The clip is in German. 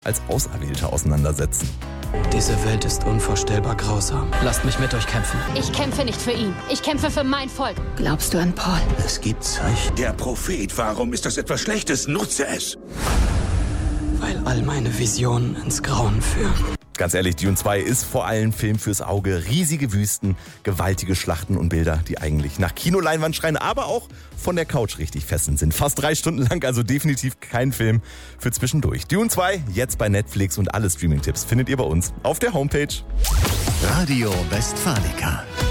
als Auserwählte auseinandersetzen. Diese Welt ist unvorstellbar grausam. Lasst mich mit euch kämpfen. Ich kämpfe nicht für ihn. Ich kämpfe für mein Volk. Glaubst du an Paul? Es gibt Zeichen. Der Prophet, warum ist das etwas Schlechtes? Nutze es! Weil all meine Visionen ins Grauen führen. Ganz ehrlich, Dune 2 ist vor allem Film fürs Auge. Riesige Wüsten, gewaltige Schlachten und Bilder, die eigentlich nach Kinoleinwand schreien, aber auch von der Couch richtig fesselnd sind. Fast 3 Stunden lang, also definitiv kein Film für zwischendurch. Dune 2 jetzt bei Netflix und alle Streaming-Tipps findet ihr bei uns auf der Homepage. Radio Westfalica.